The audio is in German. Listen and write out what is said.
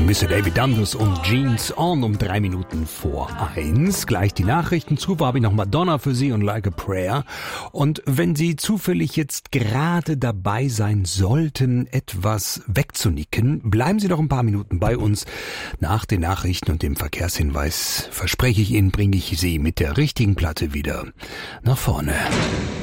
Mr. David Dundas und Jeans On um 3 Minuten vor 1. Gleich die Nachrichten. Zuvor habe ich noch Madonna für Sie und Like a Prayer. Und wenn Sie zufällig jetzt gerade dabei sein sollten, etwas wegzunicken, bleiben Sie doch ein paar Minuten bei uns. Nach den Nachrichten und dem Verkehrshinweis verspreche ich Ihnen, bringe ich Sie mit der richtigen Platte wieder nach vorne.